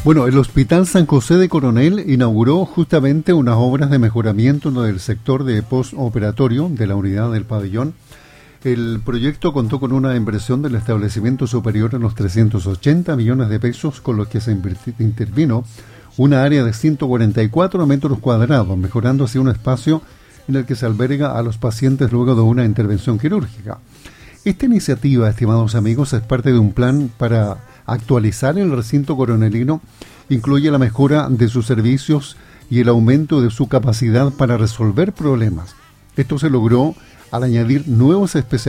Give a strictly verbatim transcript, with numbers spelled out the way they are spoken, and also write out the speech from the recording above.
Bueno, el Hospital San José de Coronel inauguró justamente unas obras de mejoramiento del sector de postoperatorio de la unidad del pabellón. El proyecto contó con una inversión del establecimiento superior a los trescientos ochenta millones de pesos, con los que se intervino una área de ciento cuarenta y cuatro metros cuadrados, mejorando así un espacio en el que se alberga a los pacientes luego de una intervención quirúrgica. Esta iniciativa, estimados amigos, es parte de un plan para actualizar el recinto coronelino. Incluye la mejora de sus servicios y el aumento de su capacidad para resolver problemas. Esto se logró al añadir nuevos especialistas